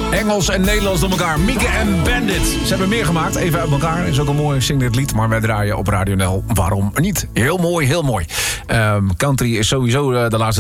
Engels en Nederlands door elkaar. Mieke en Bandit. Ze hebben meer gemaakt, even uit elkaar. Is ook een mooi zing dit lied, maar wij draaien op Radio NL. Waarom niet? Heel mooi, heel mooi. Country is sowieso de laatste